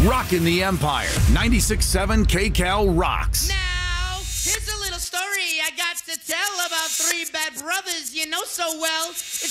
Rockin' the Empire. 96.7 KCAL rocks. Now, here's a little story I got to tell about three bad brothers you know so well. It's